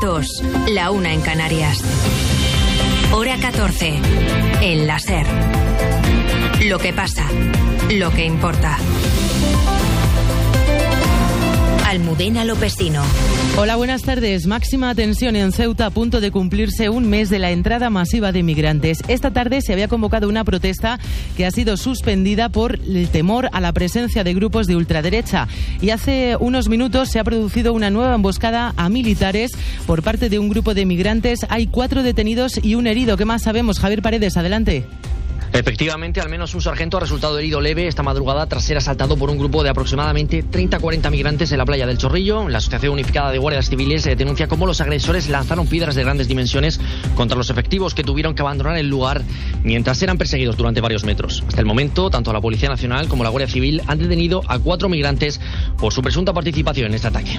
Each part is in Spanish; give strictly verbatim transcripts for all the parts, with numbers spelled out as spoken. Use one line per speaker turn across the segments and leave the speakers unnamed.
dos, la una en Canarias. Hora catorce, en la SER. Lo que pasa, lo que importa. Almudena Lopesino.
Hola, buenas tardes. Máxima tensión en Ceuta, a punto de cumplirse un mes de la entrada masiva de migrantes. Esta tarde se había convocado una protesta que ha sido suspendida por el temor a la presencia de grupos de ultraderecha. Y hace unos minutos se ha producido una nueva emboscada a militares por parte de un grupo de migrantes. Hay cuatro detenidos y un herido. ¿Qué más sabemos? Javier Paredes, adelante.
Efectivamente, al menos un sargento ha resultado herido leve esta madrugada tras ser asaltado por un grupo de aproximadamente treinta a cuarenta migrantes en la playa del Chorrillo. La Asociación Unificada de Guardias Civiles eh, denuncia cómo los agresores lanzaron piedras de grandes dimensiones contra los efectivos, que tuvieron que abandonar el lugar mientras eran perseguidos durante varios metros. Hasta el momento, tanto la Policía Nacional como la Guardia Civil han detenido a cuatro migrantes por su presunta participación en este ataque.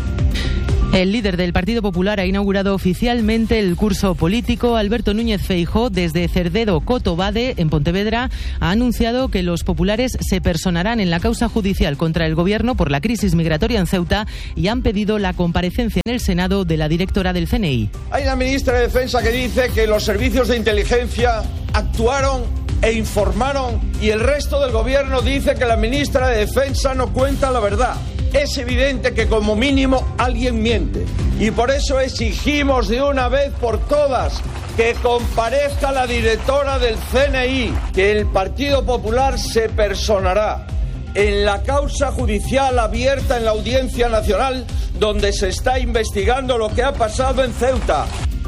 El líder del Partido Popular ha inaugurado oficialmente el curso político. Alberto Núñez Feijóo, desde Cerdedo Cotobade, en Pontevedra, ha anunciado que los populares se personarán en la causa judicial contra el Gobierno por la crisis migratoria en Ceuta y han pedido la comparecencia en el Senado de la directora del C N I.
Hay una ministra de Defensa que dice que los servicios de inteligencia actuaron e informaron, y el resto del Gobierno dice que la ministra de Defensa no cuenta la verdad. Es evidente que como mínimo alguien miente, y por eso exigimos de una vez por todas que comparezca la directora del C N I, que el Partido Popular se personará en la causa judicial abierta en la Audiencia Nacional, donde se está investigando lo que ha pasado en Ceuta.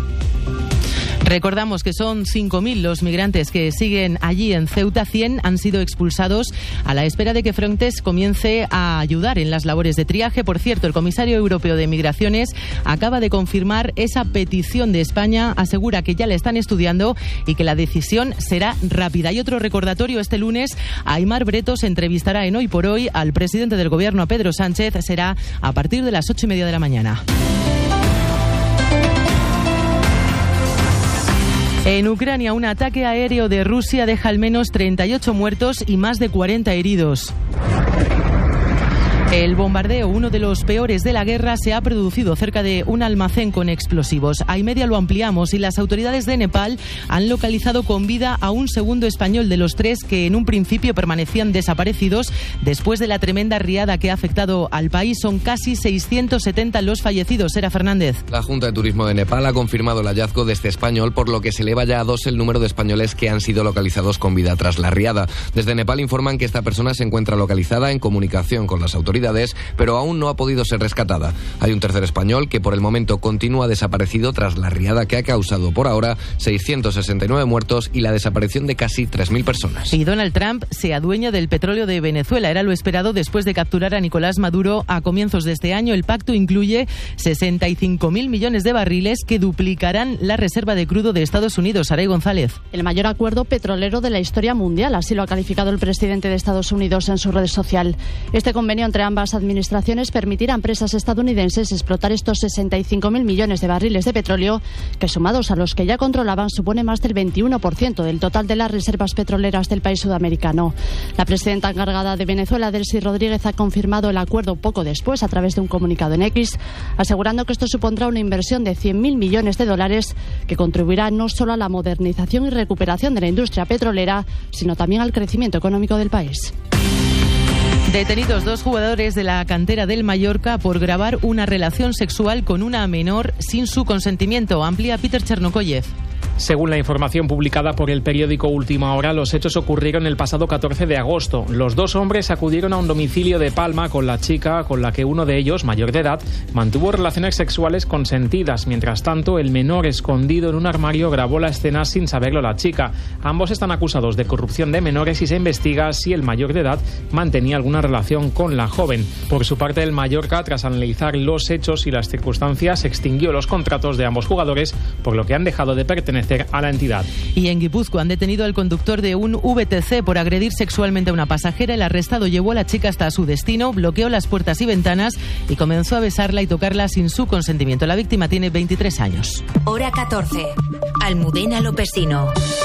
Recordamos que son cinco mil los migrantes que siguen allí en Ceuta. cien han sido expulsados a la espera de que Frontex comience a ayudar en las labores de triaje. Por cierto, el comisario europeo de Migraciones acaba de confirmar esa petición de España. Asegura que ya la están estudiando y que la decisión será rápida. Y otro recordatorio: este lunes Aimar Bretos entrevistará en Hoy por Hoy al presidente del Gobierno, a Pedro Sánchez. Será a partir de las ocho y media de la mañana. En Ucrania, un ataque aéreo de Rusia deja al menos treinta y ocho muertos y más de cuarenta heridos. El bombardeo, uno de los peores de la guerra, se ha producido cerca de un almacén con explosivos. A y media lo ampliamos y las autoridades de Nepal han localizado con vida a un segundo español de los tres que en un principio permanecían desaparecidos después de la tremenda riada que ha afectado al país. Son casi seiscientos setenta los fallecidos. Sera Fernández.
La Junta de Turismo de Nepal ha confirmado el hallazgo de este español, por lo que se eleva ya a dos el número de españoles que han sido localizados con vida tras la riada. Desde Nepal informan que esta persona se encuentra localizada en comunicación con las autoridades, pero aún no ha podido ser rescatada. Hay un tercer español que por el momento continúa desaparecido tras la riada que ha causado por ahora seiscientos sesenta y nueve muertos y la desaparición de casi tres mil personas.
Y Donald Trump se adueña del petróleo de Venezuela. Era lo esperado después de capturar a Nicolás Maduro a comienzos de este año. El pacto incluye sesenta y cinco mil millones de barriles que duplicarán la reserva de crudo de Estados Unidos. Saray González.
El mayor acuerdo petrolero de la historia mundial, así lo ha calificado el presidente de Estados Unidos en su red social. Este convenio entre ambas administraciones permitirá a empresas estadounidenses explotar estos sesenta y cinco mil millones de barriles de petróleo, que sumados a los que ya controlaban supone más del veintiuno por ciento del total de las reservas petroleras del país sudamericano. La presidenta encargada de Venezuela, Delcy Rodríguez, ha confirmado el acuerdo poco después a través de un comunicado en X, asegurando que esto supondrá una inversión de cien mil millones de dólares que contribuirá no solo a la modernización y recuperación de la industria petrolera, sino también al crecimiento económico del país.
Detenidos dos jugadores de la cantera del Mallorca por grabar una relación sexual con una menor sin su consentimiento. Amplía Peter Chernokoyev.
Según la información publicada por el periódico Última Hora, los hechos ocurrieron el pasado catorce de agosto. Los dos hombres acudieron a un domicilio de Palma con la chica con la que uno de ellos, mayor de edad, mantuvo relaciones sexuales consentidas. Mientras tanto, el menor, escondido en un armario, grabó la escena sin saberlo la chica. Ambos están acusados de corrupción de menores y se investiga si el mayor de edad mantenía alguna relación con la joven. Por su parte, el Mallorca, tras analizar los hechos y las circunstancias, extinguió los contratos de ambos jugadores, por lo que han dejado de pertenecer a la entidad.
Y en Guipúzcoa han detenido al conductor de un V T C por agredir sexualmente a una pasajera. El arrestado llevó a la chica hasta su destino, bloqueó las puertas y ventanas y comenzó a besarla y tocarla sin su consentimiento. La víctima tiene veintitrés años.
Hora catorce. Almudena Lopesino.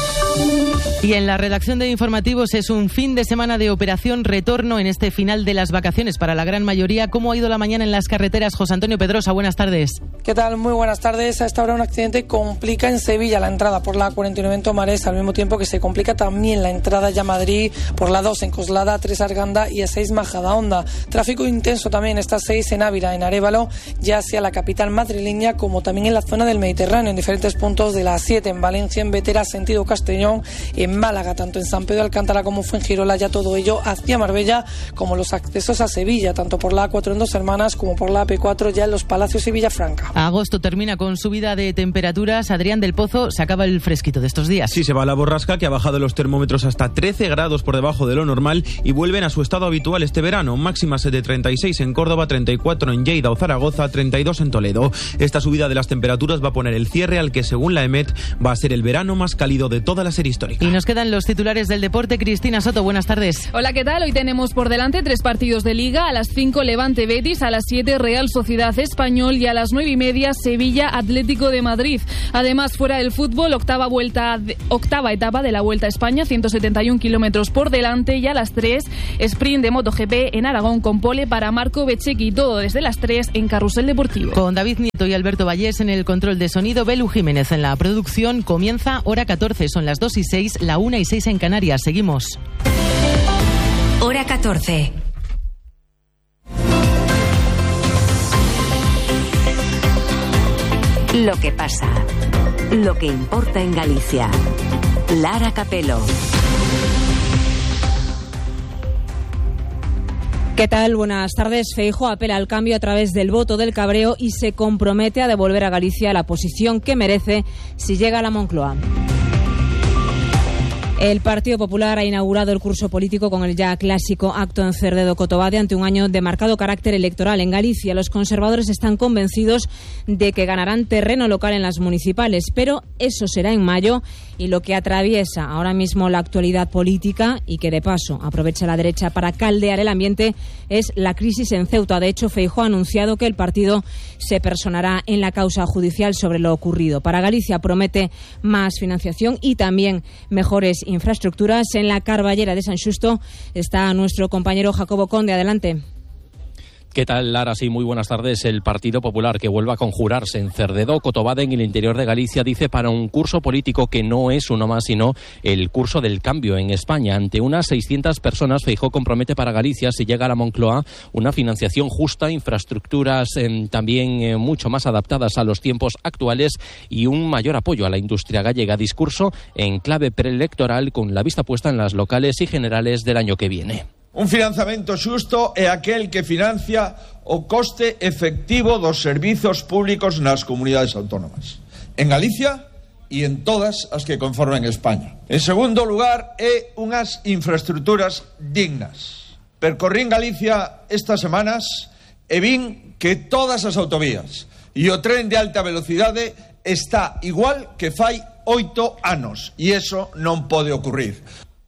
Y en la redacción de informativos es un fin de semana de operación retorno en este final de las vacaciones para la gran mayoría. ¿Cómo ha ido la mañana en las carreteras? José Antonio Pedrosa, buenas tardes.
¿Qué tal? Muy buenas tardes. A esta hora un accidente complica en Sevilla la entrada por la cuarenta y nueve en Tomares, al mismo tiempo que se complica también la entrada ya a Madrid por la dos en Coslada, tres Arganda y a seis Majadahonda. Tráfico intenso también esta seis en Ávila, en Arévalo, ya hacia la capital madrileña, como también en la zona del Mediterráneo, en diferentes puntos de la siete en Valencia, en Vetera, sentido Castellón, en Málaga, tanto en San Pedro de Alcántara como Fuengirola, ya todo ello hacia Marbella, como los accesos a Sevilla, tanto por la A cuatro en Dos Hermanas como por la A P cuatro ya en Los Palacios y Villafranca.
Agosto termina con subida de temperaturas. Adrián del Pozo, se acaba el fresquito de estos días.
Sí, se va la borrasca, que ha bajado los termómetros hasta trece grados por debajo de lo normal y vuelven a su estado habitual este verano. Máximas de treinta y seis en Córdoba, treinta y cuatro en Lleida o Zaragoza, treinta y dos en Toledo. Esta subida de las temperaturas va a poner el cierre al que, según la EMET, va a ser el verano más cálido de toda la serie histórica.
Y nos quedan los titulares del deporte. Cristina Soto, buenas tardes.
Hola, ¿qué tal? Hoy tenemos por delante tres partidos de Liga. A las cinco Levante Betis, a las siete Real Sociedad Español y a las nueve y media Sevilla Atlético de Madrid. Además, fuera del fútbol, octava vuelta, octava etapa de la Vuelta a España, ciento setenta y un kilómetros por delante, y a las tres sprint de MotoGP en Aragón con pole para Marco Bezzecchi. Todo desde las tres en Carrusel Deportivo.
Con David Nieto y Alberto Vallés en el control de sonido, Belu Jiménez en la producción. Comienza Hora catorce, son las dos y seis, la una y seis en Canarias. Seguimos.
Hora catorce. Lo que pasa, lo que importa en Galicia. Lara Capelo.
¿Qué tal? Buenas tardes. Feijóo apela al cambio a través del voto del cabreo y se compromete a devolver a Galicia la posición que merece si llega a la Moncloa. El Partido Popular ha inaugurado el curso político con el ya clásico acto en Cerdedo Cotobade ante un año de marcado carácter electoral en Galicia. Los conservadores están convencidos de que ganarán terreno local en las municipales, pero eso será en mayo, y lo que atraviesa ahora mismo la actualidad política y que de paso aprovecha la derecha para caldear el ambiente es la crisis en Ceuta. De hecho, Feijóo ha anunciado que el partido se personará en la causa judicial sobre lo ocurrido. Para Galicia promete más financiación y también mejores infraestructuras. En la Carballera de San Xusto está nuestro compañero Jacobo Conde. Adelante.
¿Qué tal, Lara? Sí, muy buenas tardes. El Partido Popular, que vuelve a conjurarse en Cerdedo, Cotobade, en el interior de Galicia, dice para un curso político que no es uno más, sino el curso del cambio en España. Ante unas seiscientas personas, Feijóo compromete para Galicia, si llega a la Moncloa, una financiación justa, infraestructuras eh, también eh, mucho más adaptadas a los tiempos actuales y un mayor apoyo a la industria gallega. Discurso en clave preelectoral, con la vista puesta en las locales y generales del año que viene.
Un financiamento xusto é aquel que financia o coste efectivo dos servizos públicos nas comunidades autónomas, en Galicia e en todas as que conforman España. En segundo lugar, é unhas infraestructuras dignas. Percorrín Galicia estas semanas e vin que todas as autovías e o tren de alta velocidade está igual que fai oito anos, e iso non pode ocurrir.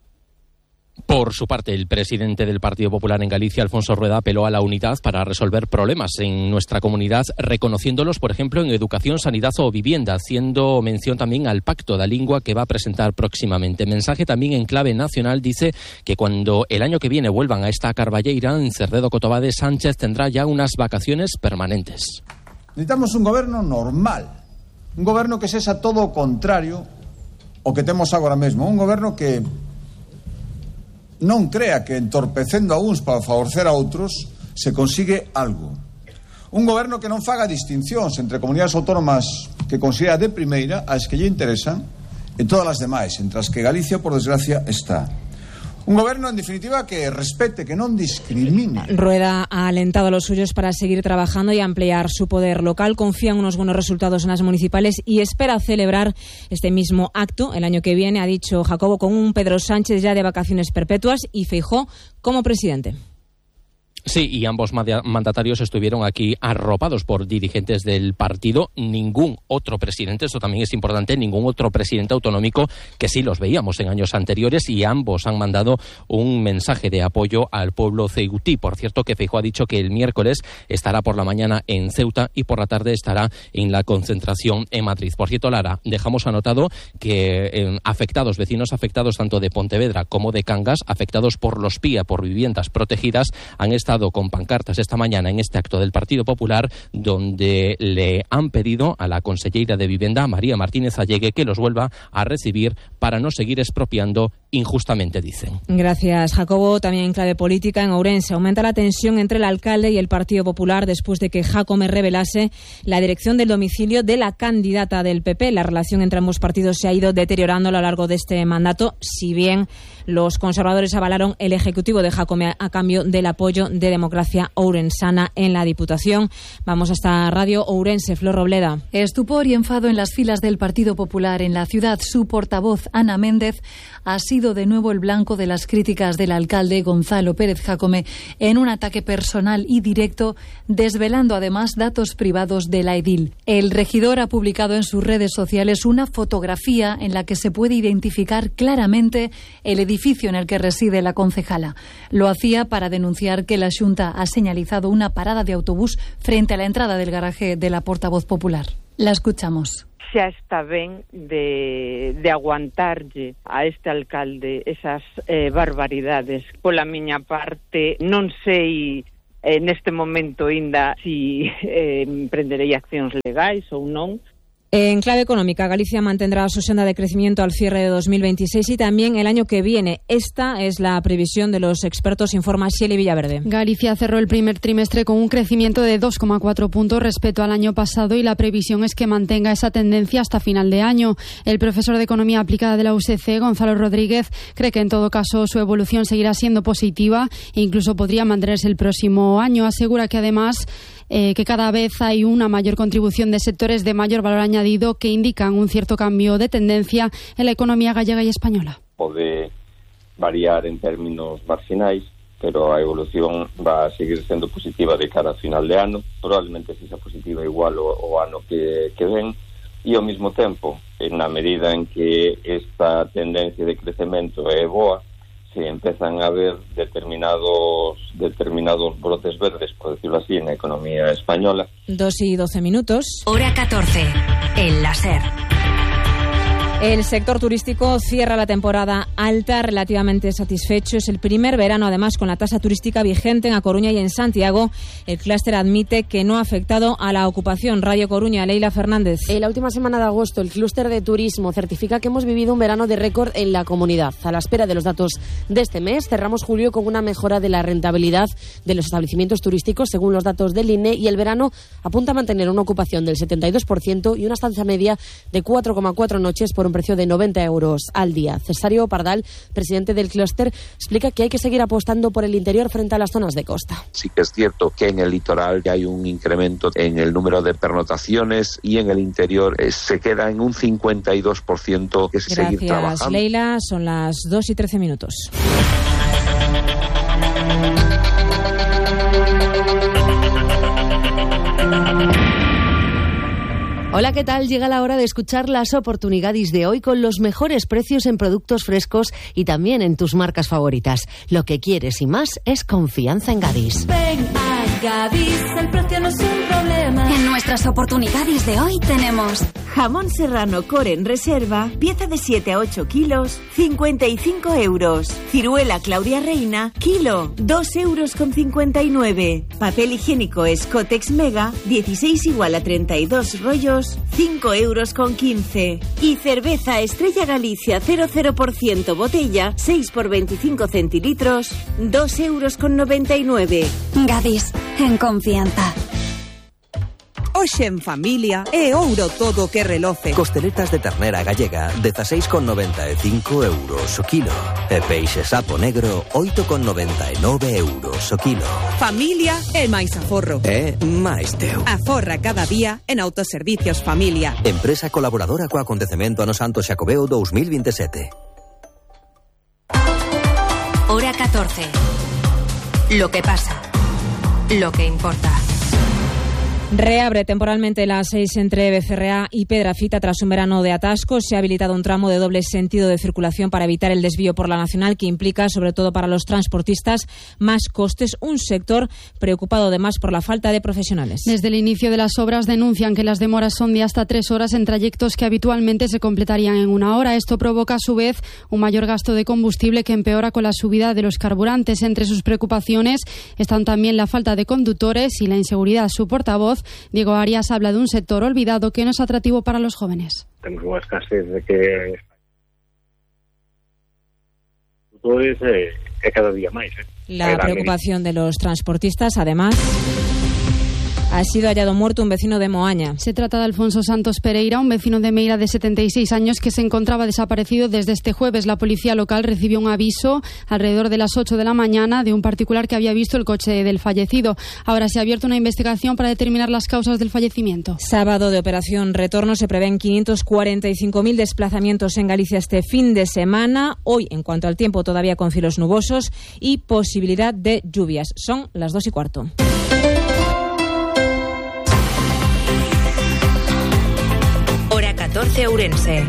Por su parte, el presidente del Partido Popular en Galicia, Alfonso Rueda, apeló a la unidad para resolver problemas en nuestra comunidad, reconociéndolos, por ejemplo, en educación, sanidad o vivienda, haciendo mención también al Pacto da Lingua que va a presentar próximamente. Mensaje también en clave nacional, dice que cuando el año que viene vuelvan a esta Carballeira, en Cerdedo Cotobade, Sánchez tendrá ya unas vacaciones permanentes.
Necesitamos un goberno normal, un goberno que sexa todo o contrario o que temos agora mesmo, un goberno que non crea que entorpecendo a uns para favorecer a outros se consigue algo. Un goberno que non faga distincións entre comunidades autónomas que considera de primeira as que lle interesan e todas as demais, entre as que Galicia, por desgracia, está. Un goberno, en definitiva, que respete, que non discrimine.
Rueda ha alentado a los suyos para seguir trabajando y ampliar su poder local. Confía en unos buenos resultados en las municipales y espera celebrar este mismo acto el año que viene, ha dicho Jacobo, con un Pedro Sánchez ya de vacaciones perpetuas y Feijóo como presidente.
Sí, y ambos mandatarios estuvieron aquí arropados por dirigentes del partido. Ningún otro presidente, esto también es importante, ningún otro presidente autonómico, que sí los veíamos en años anteriores, y ambos han mandado un mensaje de apoyo al pueblo ceutí. Por cierto, que Feijóo ha dicho que el miércoles estará por la mañana en Ceuta y por la tarde estará en la concentración en Madrid. Por cierto, Lara, dejamos anotado que eh, afectados, vecinos afectados tanto de Pontevedra como de Cangas, afectados por los P I A, por viviendas protegidas, han estado estado con pancartas esta mañana en este acto del Partido Popular, donde le han pedido a la consellera de Vivienda, María Martínez Allegue, que los vuelva a recibir para no seguir expropiando injustamente, dicen.
Gracias, Jacobo. También en clave política, en Ourense aumenta la tensión entre el alcalde y el Partido Popular después de que Jácome revelase la dirección del domicilio de la candidata del P P. La relación entre ambos partidos se ha ido deteriorando a lo largo de este mandato, si bien los conservadores avalaron el ejecutivo de Jácome a cambio del apoyo de Democracia Ourensana en la Diputación. Vamos hasta Radio Ourense, Flor Robleda.
Estupor y enfado en las filas del Partido Popular en la ciudad. Su portavoz, Ana Méndez, ha sido de nuevo el blanco de las críticas del alcalde Gonzalo Pérez Jácome en un ataque personal y directo, desvelando además datos privados de la edil. El regidor ha publicado en sus redes sociales una fotografía en la que se puede identificar claramente el edificio en el que reside la concejala. Lo hacía para denunciar que la Xunta ha señalizado una parada de autobús frente a la entrada del garaje de la portavoz popular. La escuchamos.
Xa está ben de, de aguantarlle a este alcalde esas eh, barbaridades. Pola miña parte, non sei eh, neste momento ainda si eh, emprenderei accións legais ou non.
En clave económica, Galicia mantendrá su senda de crecimiento al cierre de dos mil veintiséis y también el año que viene. Esta es la previsión de los expertos, informa Xieli Villaverde.
Galicia cerró el primer trimestre con un crecimiento de dos coma cuatro puntos respecto al año pasado y la previsión es que mantenga esa tendencia hasta final de año. El profesor de Economía Aplicada de la U S C, Gonzalo Rodríguez, cree que en todo caso su evolución seguirá siendo positiva e incluso podría mantenerse el próximo año. Asegura que además Eh, que cada vez hay una mayor contribución de sectores de mayor valor añadido que indican un cierto cambio de tendencia en la economía gallega y española.
Pode variar en términos marginais, pero a evolución va a seguir sendo positiva de cara a final de ano, probablemente se sea positiva igual o, o ano que, que ven, e ao mesmo tempo, na medida en que esta tendencia de crecemento é boa, se empezan a ver determinados determinados brotes verdes, por decirlo así, en la economía española.
Dos y doce minutos.
Hora catorce, el láser.
El sector turístico cierra la temporada alta relativamente satisfecho. Es el primer verano, además, con la tasa turística vigente en A Coruña y en Santiago. El clúster admite que no ha afectado a la ocupación. Radio Coruña, Leila Fernández.
En la última semana de agosto, el clúster de turismo certifica que hemos vivido un verano de récord en la comunidad. A la espera de los datos de este mes, cerramos julio con una mejora de la rentabilidad de los establecimientos turísticos, según los datos del I N E, y el verano apunta a mantener una ocupación del setenta y dos por ciento y una estancia media de cuatro coma cuatro noches por un precio de noventa euros al día. Cesario Pardal, presidente del clúster, explica que hay que seguir apostando por el interior frente a las zonas de costa.
Sí que es cierto que en el litoral ya hay un incremento en el número de pernotaciones y en el interior eh, se queda en un cincuenta y dos por ciento que es seguir trabajando.
Gracias, Leila. Son las dos y trece minutos.
Hola, ¿qué tal? Llega la hora de escuchar las oportunidades de hoy con los mejores precios en productos frescos y también en tus marcas favoritas. Lo que quieres y más es confianza en Gadis.
Ven a Gadis, el precio no es un problema.
En nuestras oportunidades de hoy tenemos
jamón serrano core en reserva, pieza de siete a ocho kilos, cincuenta y cinco euros. Ciruela Claudia Reina, kilo, dos euros con cincuenta y nueve. Papel higiénico Scotex Mega, dieciséis igual a treinta y dos rollos, cinco euros con quince. Y cerveza Estrella Galicia cero coma cero por ciento botella, seis por veinticinco centilitros, dos euros con noventa y nueve.
Gadis, en confianza.
Hoxe en familia é ouro todo que reloce.
Costeletas de ternera gallega, dezasseis con noventa e cinco euros o kilo. E peixe sapo negro, oito con noventa e nove euros o kilo.
Familia é máis aforro.
É máis teu.
Aforra cada día en Autoservicios Familia.
Empresa colaboradora co acontecemento Ano Santo Xacobeo dos mil veintisiete.
Hora catorce. Lo que pasa. Lo que importa.
Reabre temporalmente la A seis entre Becerrea y Pedrafita tras un verano de atascos. Se ha habilitado un tramo de doble sentido de circulación para evitar el desvío por la Nacional, que implica, sobre todo para los transportistas, más costes. Un sector preocupado además por la falta de profesionales.
Desde el inicio de las obras denuncian que las demoras son de hasta tres horas en trayectos que habitualmente se completarían en una hora. Esto provoca a su vez un mayor gasto de combustible que empeora con la subida de los carburantes. Entre sus preocupaciones están también la falta de conductores y la inseguridad. Su portavoz, Diego Arias, habla de un sector olvidado que no es atractivo para los jóvenes.
Tenemos unha escasez de que conductores é, é cada día máis. Eh.
La preocupación de los transportistas, además, ha sido hallado muerto un vecino de Moaña.
Se trata de Alfonso Santos Pereira, un vecino de Meira de setenta y seis años que se encontraba desaparecido desde este jueves. La policía local recibió un aviso alrededor de las ocho de la mañana de un particular que había visto el coche del fallecido. Ahora se ha abierto una investigación para determinar las causas del fallecimiento.
Sábado de operación retorno. Se prevén quinientos cuarenta y cinco mil desplazamientos en Galicia este fin de semana. Hoy, en cuanto al tiempo, todavía con cielos nubosos y posibilidad de lluvias. Son las dos y cuarto.
Hora catorce, Ourense.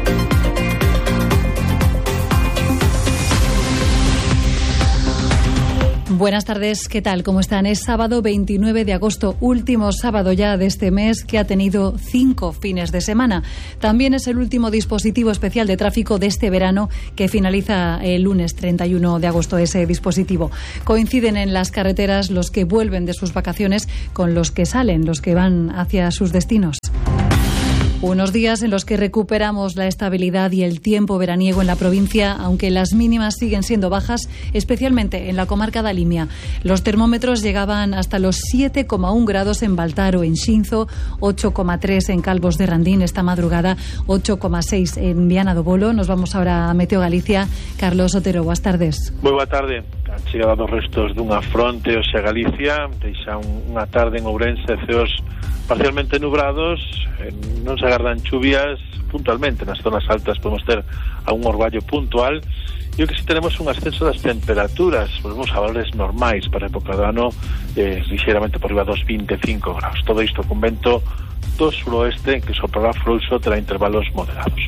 Buenas tardes, ¿qué tal? ¿Cómo están? Es sábado veintinueve de agosto, último sábado ya de este mes, que ha tenido cinco fines de semana. También es el último dispositivo especial de tráfico de este verano, que finaliza el lunes treinta y uno de agosto ese dispositivo. Coinciden en las carreteras los que vuelven de sus vacaciones con los que salen, los que van hacia sus destinos. Unos días en los que recuperamos la estabilidad y el tiempo veraniego en la provincia, aunque las mínimas siguen siendo bajas, especialmente en la comarca da Limia. Los termómetros llegaban hasta los siete coma uno grados en Baltar o en Xinzo, ocho coma tres en Calvos de Randín esta madrugada, ocho coma seis en Viana do Bolo. Nos vamos ahora a Meteo Galicia. Carlos Otero, buenas tardes.
Moi boa tarde. Han chegado os restos dunha fronte hoxe a Galicia, deixa unha tarde en Ourense, ceos parcialmente nubrados, non se agardan chuvias puntualmente, nas zonas altas podemos ter algún orballo puntual, e o que si tenemos un ascenso das temperaturas, volvemos a valores normais para a época do ano, eh, ligeiramente por riba dos vinte e cinco graus. Todo isto con vento do suroeste que soplará frouxo, terá intervalos moderados.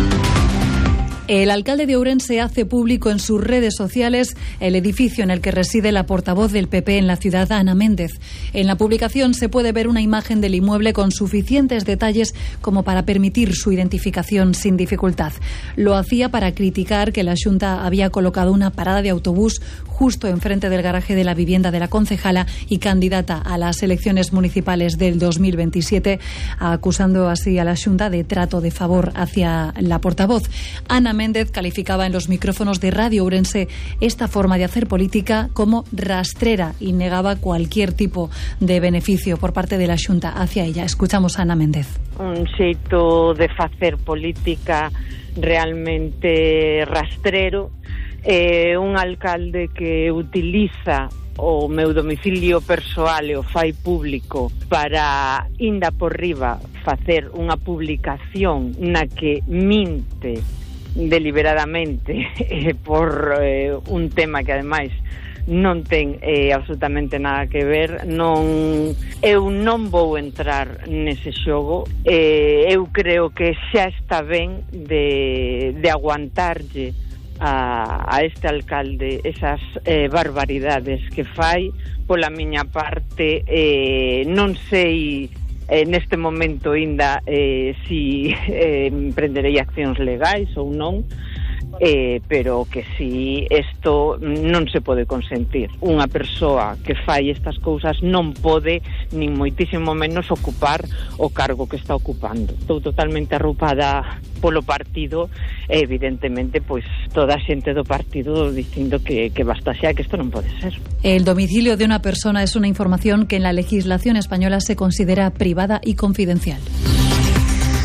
El alcalde de Ourense hace público en sus redes sociales el edificio en el que reside la portavoz del P P en la ciudad, Ana Méndez. En la publicación se puede ver una imagen del inmueble con suficientes detalles como para permitir su identificación sin dificultad. Lo hacía para criticar que la Xunta había colocado una parada de autobús justo enfrente del garaje de la vivienda de la concejala y candidata a las elecciones municipales del dos mil veintisiete, acusando así a la Xunta de trato de favor hacia la portavoz. Ana Méndez calificaba en los micrófonos de Radio Ourense esta forma de hacer política como rastrera y negaba cualquier tipo de beneficio por parte de la Xunta hacia ella. Escuchamos a Ana Méndez.
Un xeito de facer política realmente rastrero, eh, un alcalde que utiliza o meu domicilio persoal e o fai público para, inda por riba, facer unha publicación na que minte deliberadamente eh, por eh, un tema que ademais non ten eh, absolutamente nada que ver. Non, eu non vou entrar nese xogo. eh, eu creo que xa está ben de, de aguantarlle a, a este alcalde esas eh, barbaridades que fai. Pola miña parte, eh, non sei Eh, neste momento ainda eh, si eh, emprenderei accións legais ou non, eh, pero que si isto non se pode consentir. Unha persoa que fai estas cousas non pode, nin moitísimo menos, ocupar o cargo que está ocupando. Estou totalmente arrupada polo partido e evidentemente pois toda a xente do partido dicindo que, que basta xa, que isto non pode ser.
El domicilio de una persona es una información que en la legislación española se considera privada y confidencial.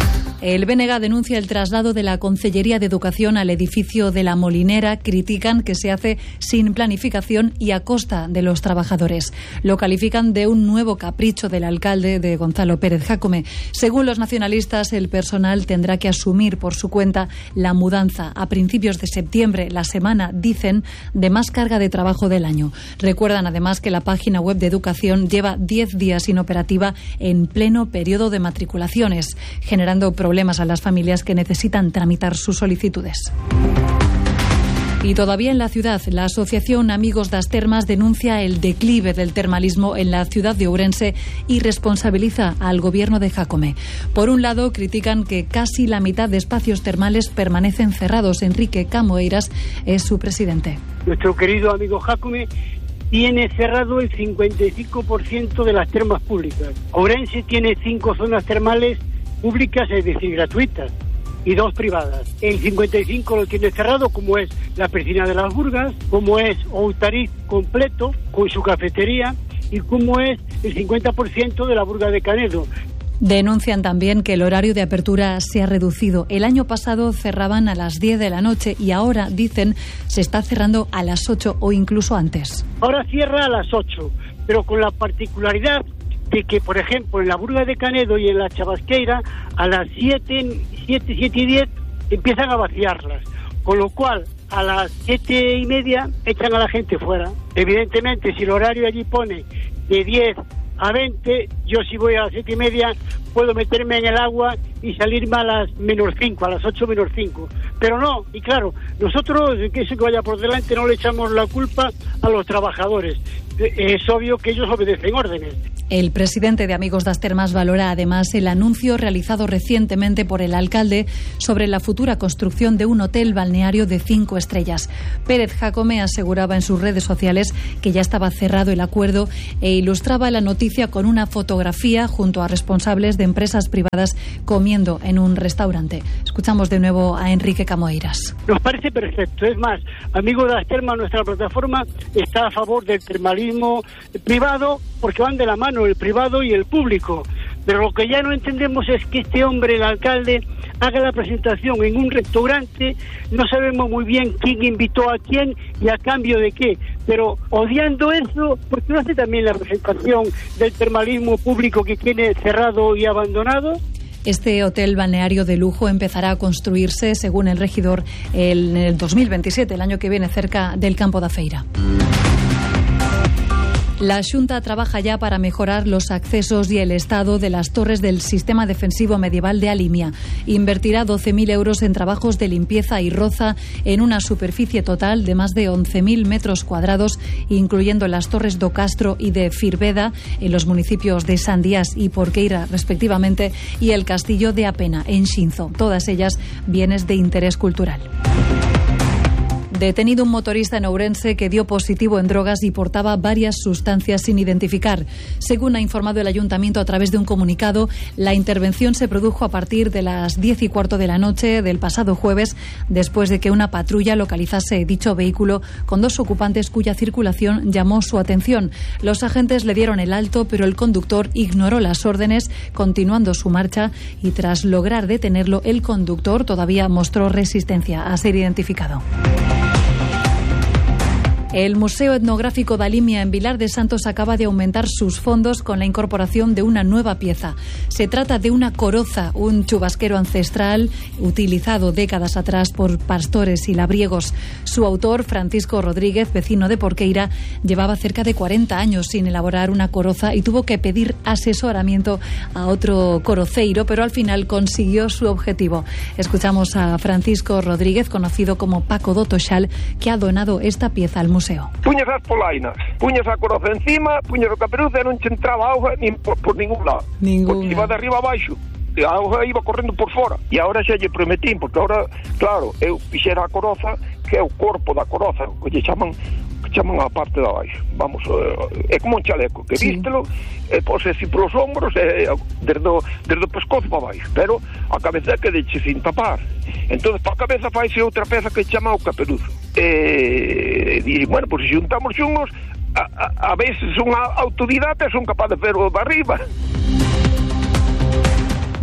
El B N G denuncia el traslado de la Consellería de Educación al edificio de La Molinera. Critican que se hace sin planificación y a costa de los trabajadores. Lo califican de un nuevo capricho del alcalde, de Gonzalo Pérez Jácome. Según los nacionalistas, el personal tendrá que asumir por su cuenta la mudanza a principios de septiembre, la semana, dicen, de más carga de trabajo del año. Recuerdan además que la página web de Educación lleva diez días inoperativa en pleno periodo de matriculaciones, generando problemas a las familias que necesitan tramitar sus solicitudes. Y todavía en la ciudad, la Asociación Amigos das Termas denuncia el declive del termalismo en la ciudad de Ourense y responsabiliza al gobierno de Jácome. Por un lado, critican que casi la mitad de espacios termales permanecen cerrados. Enrique Camoeiras es su presidente.
Nuestro querido amigo Jácome tiene cerrado el cincuenta y cinco por ciento de las termas públicas. Ourense tiene cinco zonas termales públicas, es decir, gratuitas, y dos privadas. El cincuenta y cinco lo tiene cerrado, como es la Piscina de las Burgas, como es Outariz completo con su cafetería y como es el cincuenta por ciento de la Burga de Canedo.
Denuncian también que el horario de apertura se ha reducido. El año pasado cerraban a las diez de la noche y ahora, dicen, se está cerrando a las ocho o incluso antes.
Ahora cierra a las ocho, pero con la particularidad de que, por ejemplo, en la Burga de Canedo y en la Chabasqueira, a las siete, siete, siete y diez empiezan a vaciarlas, con lo cual a las siete y media echan a la gente fuera. Evidentemente, si el horario allí pone de diez a veinte, yo si voy a las siete y media puedo meterme en el agua y salirme a las menos cinco, a las ocho menos cinco. Pero no, y claro, nosotros, que eso que vaya por delante, no le echamos la culpa a los trabajadores. Es obvio que ellos obedecen órdenes.
El presidente de Amigos das Termas valora además el anuncio realizado recientemente por el alcalde sobre la futura construcción de un hotel balneario de cinco estrellas. Pérez Jácome aseguraba en sus redes sociales que ya estaba cerrado el acuerdo e ilustraba la noticia con una fotografía junto a responsables de empresas privadas comiendo en un restaurante. Escuchamos de nuevo a Enrique Camoeiras.
Nos parece perfecto. Es más, Amigos das Termas, nuestra plataforma, está a favor del termalismo privado porque van de la mano el privado y el público, pero lo que ya no entendemos es que este hombre, el alcalde, haga la presentación en un restaurante, no sabemos muy bien quién invitó a quién y a cambio de qué, pero odiando eso, ¿por qué no hace también la presentación del termalismo público que tiene cerrado y abandonado?
Este hotel balneario de lujo empezará a construirse, según el regidor, en el dos mil veintisiete, el año que viene, cerca del Campo da Feira. La Xunta trabaja ya para mejorar los accesos y el estado de las torres del sistema defensivo medieval de Alimia. Invertirá doce mil euros en trabajos de limpieza y roza en una superficie total de más de once mil metros cuadrados, incluyendo las torres do Castro y de Firveda, en los municipios de Sandías y Porqueira, respectivamente, y el castillo de Apena, en Xinzo. Todas ellas bienes de interés cultural. Detenido un motorista en Ourense que dio positivo en drogas y portaba varias sustancias sin identificar. Según ha informado el ayuntamiento a través de un comunicado, la intervención se produjo a partir de las diez y cuarto de la noche del pasado jueves, después de que una patrulla localizase dicho vehículo con dos ocupantes cuya circulación llamó su atención. Los agentes le dieron el alto, pero el conductor ignoró las órdenes, continuando su marcha, y tras lograr detenerlo, el conductor todavía mostró resistencia a ser identificado. El Museo Etnográfico de Alimia en Vilar de Santos acaba de aumentar sus fondos con la incorporación de una nueva pieza. Se trata de una coroza, un chubasquero ancestral utilizado décadas atrás por pastores y labriegos. Su autor, Francisco Rodríguez, vecino de Porqueira, llevaba cerca de cuarenta años sin elaborar una coroza y tuvo que pedir asesoramiento a otro coroceiro, pero al final consiguió su objetivo. Escuchamos a Francisco Rodríguez, conocido como Paco do Toxal, que ha donado esta pieza al museo.
Puñas as polainas, puñas a coroza encima, puñas o caperuzo e non che entraba auga nin por, por ningún lado.
Ningún.
Porque iba de arriba abaixo, e a auga iba correndo por fora. E agora xa lle prometín, porque agora, claro, eu fixera a coroza, que é o corpo da coroza, que lle chaman chaman a parte de abaixo. Vamos, é como un chaleco, que sí. Vístelo, e pose así polos ombros, e desde o, desde o pescozo para baixo, pero a cabeza que deixe sin tapar. Entonces, para a cabeza faise outra peza que chama o caperuzo. E, e bueno, pois se juntamos xuntos, a, a, a veces son autodidata e son capaz de ver o de arriba.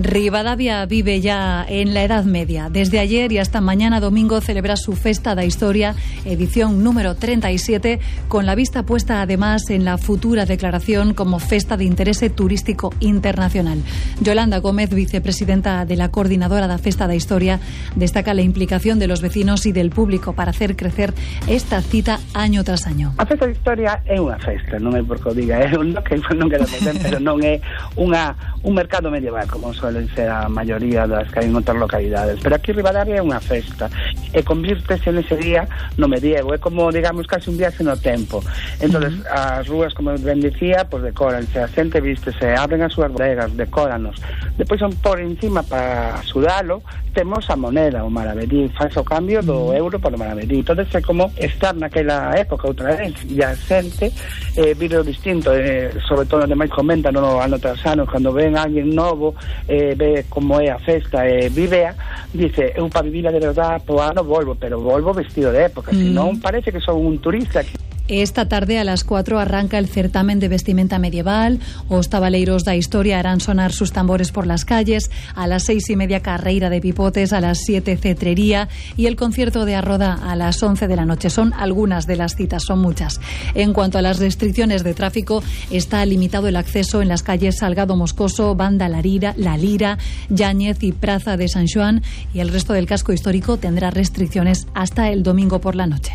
Ribadavia vive ya en la Edad Media. Desde ayer y hasta mañana domingo celebra su Festa da Historia, edición número treinta y siete, con la vista puesta además en la futura declaración como Festa de Interés Turístico Internacional. Yolanda Gómez, vicepresidenta de la Coordinadora da Festa da Historia, destaca la implicación de los vecinos y del público para hacer crecer esta cita año tras año.
A Festa da Historia é unha festa, non é porque o diga, é un que non quero meter, pero non é unha, un mercado medieval, como suelen ser a maioría das que hai en outras localidades, pero aquí Ribadavia é unha festa e convírtese nese día no medievo, é como, digamos, casi un viaxe no tempo. Entonces, uh-huh. as rúas, como ben dicía, pues decóranse, a xente vístese, abren as súas bodegas, decóranos, depois son por encima para sudalo, temos a moneda, o maravedí, faz o cambio do euro para o maravedí, entonces é como estar naquela época outra vez, e a xente eh, vive o distinto, eh, sobre todo, ademais comentan no ano tras ano, cando ven a alguén novo, eh, ve como é a festa, eh, vivea, dice, eu para vivila de verdad po ano volvo, pero volvo vestido de época, mm. senón parece que son un turista aquí.
Esta tarde a las cuatro arranca el certamen de vestimenta medieval. Os tabaleiros da historia harán sonar sus tambores por las calles. A las seis y media carreira de pipotes, a las siete cetrería y el concierto de Arroda a las once de la noche. Son algunas de las citas, son muchas. En cuanto a las restricciones de tráfico, está limitado el acceso en las calles Salgado Moscoso, Banda La Lira, La Lira, Yáñez y Praza de San Xoán, y el resto del casco histórico tendrá restricciones hasta el domingo por la noche.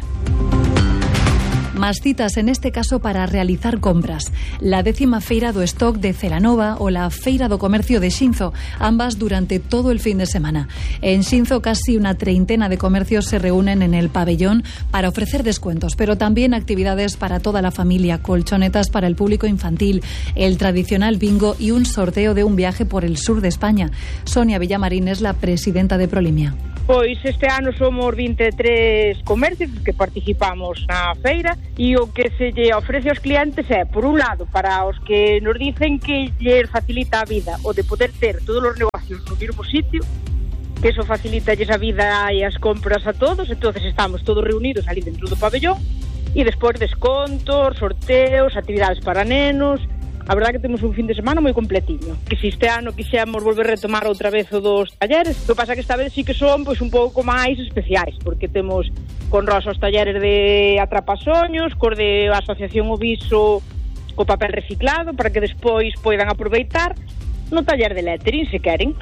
Más citas, en este caso para realizar compras. La décima Feira do Stock de Celanova o la Feira do Comercio de Xinzo, ambas durante todo el fin de semana. En Xinzo casi una treintena de comercios se reúnen en el pabellón para ofrecer descuentos, pero también actividades para toda la familia, colchonetas para el público infantil, el tradicional bingo y un sorteo de un viaje por el sur de España. Sonia Villamarín es la presidenta de Prolimia.
Pois este ano somos vinte e tres comercios que participamos na feira e o que se lle ofrece aos clientes é, por un lado, para os que nos dicen que lle facilita a vida o de poder ter todos os negocios no mesmo sitio, que eso facilita esa vida e as compras a todos, entonces estamos todos reunidos ali dentro do pabellón e despois descontos, sorteos, actividades para nenos. A verdade que temos un fin de semana moi completiño. Que si este ano quixemos volver a retomar outra vez o dos talleres, o que pasa que esta vez sí que son pois un pouco máis especiais, porque temos con Rosa os talleres de atrapasoños, cos de Asociación Oviso co papel reciclado, para que despois poidan aproveitar no taller de lettering, se queren.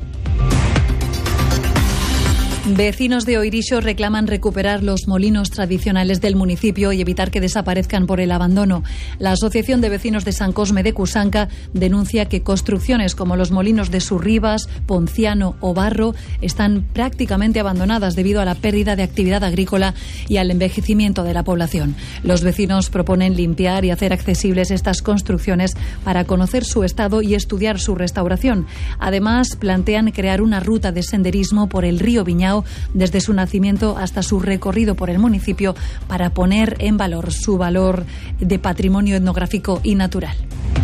Vecinos de Oirixo reclaman recuperar los molinos tradicionales del municipio y evitar que desaparezcan por el abandono. La Asociación de Vecinos de San Cosme de Cusanca denuncia que construcciones como los molinos de Surribas, Ponciano o Barro están prácticamente abandonadas debido a la pérdida de actividad agrícola y al envejecimiento de la población. Los vecinos proponen limpiar y hacer accesibles estas construcciones para conocer su estado y estudiar su restauración. Además, plantean crear una ruta de senderismo por el río Viñao desde su nacimiento hasta su recorrido por el municipio para poner en valor su valor de patrimonio etnográfico y natural.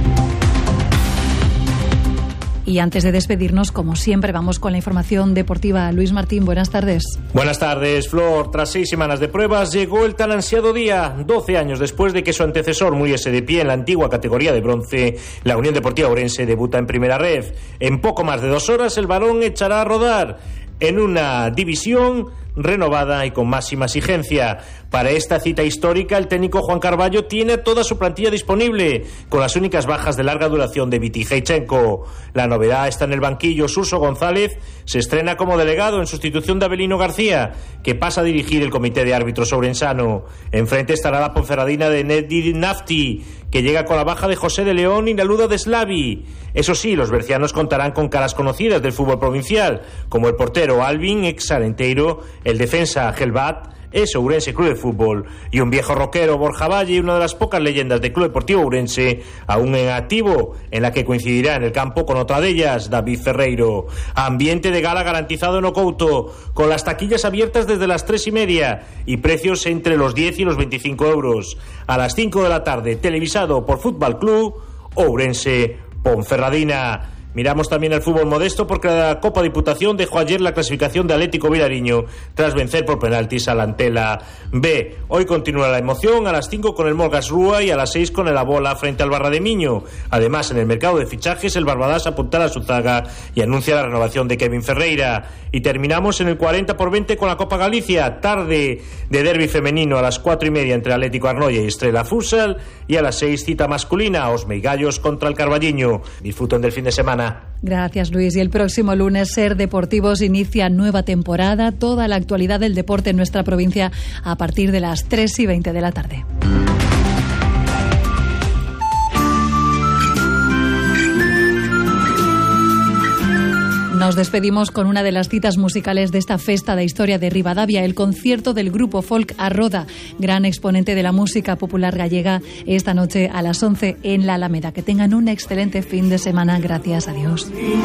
Y antes de despedirnos, como siempre, vamos con la información deportiva. Luis Martín, buenas tardes.
Buenas tardes, Flor. Tras seis semanas de pruebas, llegó el tan ansiado día. doce años después de que su antecesor muriese de pie en la antigua categoría de bronce, la Unión Deportiva Ourense debuta en Primera Ref. En poco más de dos horas, el balón echará a rodar en una división renovada y con máxima exigencia. Para esta cita histórica, el técnico Juan Carballo tiene toda su plantilla disponible, con las únicas bajas de larga duración de Viti Heichenko. La novedad está en el banquillo. Suso González se estrena como delegado en sustitución de Abelino García, que pasa a dirigir el comité de árbitros ourensano. Enfrente estará la Ponferradina de Nedi Nafti, que llega con la baja de José de León y la Luda de Slavi. Eso sí, los bercianos contarán con caras conocidas del fútbol provincial, como el portero Alvin, ex Arenteiro, el defensa Gelbat, es Ourense Club de Fútbol, y un viejo rockero, Borja Valle, una de las pocas leyendas del Club Deportivo Ourense, aún en activo, en la que coincidirá en el campo con otra de ellas, David Ferreiro. Ambiente de gala garantizado en Ocouto, con las taquillas abiertas desde las tres y media y precios entre los diez y los veinticinco euros. A las cinco de la tarde, televisado por Fútbol Club Ourense Ponferradina. Miramos también el fútbol modesto porque la Copa Diputación dejó ayer la clasificación de Atlético Vilariño tras vencer por penaltis a la Antela B. Hoy continúa la emoción a las cinco con el Molgas Rúa y a las seis con el Abola frente al Barra de Miño. Además, en el mercado de fichajes, el Barbadas apunta a su zaga y anuncia la renovación de Kevin Ferreira. Y terminamos en el cuarenta por veinte con la Copa Galicia, tarde de derbi femenino a las cuatro y media entre Atlético Arnoia y Estrela Futsal, y a las seis cita masculina, Osme y Gallos contra el Carballiño. Disfruten del fin de semana.
Gracias, Luis. Y el próximo lunes Ser Deportivos inicia nueva temporada, toda la actualidad del deporte en nuestra provincia a partir de las tres y veinte de la tarde. Nos despedimos con una de las citas musicales de esta festa de historia de Ribadavia, el concierto del grupo folk Arroda, gran exponente de la música popular gallega, esta noche a las once en la Alameda. Que tengan un excelente fin de semana. Gracias a Dios.